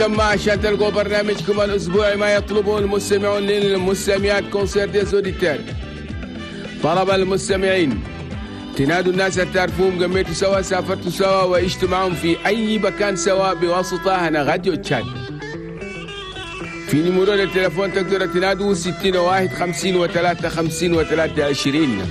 عشان تلقوا برنامجكم الأسبوعي ما يطلبه المستمعون للمستمعات كونسير ديز أوديتير. طلب المستمعين تنادوا الناس اللي تعرفوهم، قميتوا سوا، سافرتوا سوا، وعشتوا معهم في أي مكان سوا بواسطة هنا راديو تشاد. في نمرو للتليفون تقدروا تنادوا 61 50 و3 50 و3 20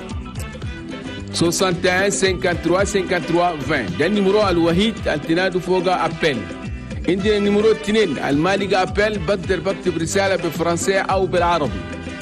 61 53 53 20. ده النمرو الوحيد اللي تنادوا فوقه أبل. عندنا النمرو 2 المالي أبل بقدر بكتب رسالة بالفرنسية أو بالعربي.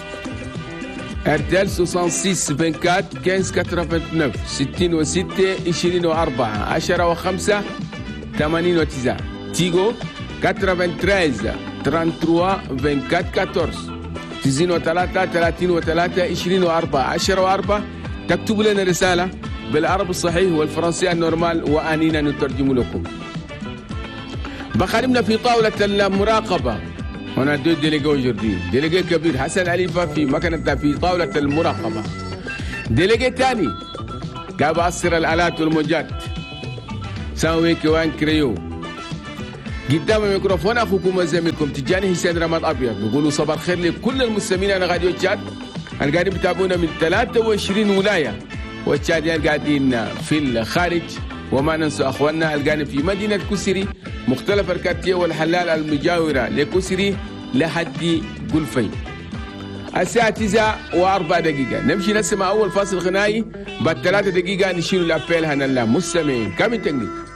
ارتل 66 24 15 89 66 24 10 و5 89. تيجو 93 33 24 14 93 33 20 و4 10 و4. تكتبوا لنا رسالة بالعربي الصحيح والفرنسي النورمال وأنينا نترجم لكم. بخارمنا في طاولة المراقبة. هنا دو ديليجو جردين، ديليجي كبير حسن عليفة في مكانتها في طاولة المراقبة. ديليجي تاني قاب أصر الآلات والموجات ساوي كوان كريو. قدام الميكروفون أخوكم وزميلكم تجاني حسين رمض أبيض. بقولوا صباح الخير لكل المستمعين على راديو تشاد اللي قاعدين بتابعونا من 23 ولاية، والتشاديين قاعدين في الخارج، وما ننسى أخواننا اللي قاعدين في مدينة كسري مختلف الكاتية والحلال المجاورة لكسري لحد قلفي. الساعة 9:04 نمشي نسمع أول فاصل غنائي، بعد 3 دقيقة نشيل الأبيل هنا. مستمعين كم تنقل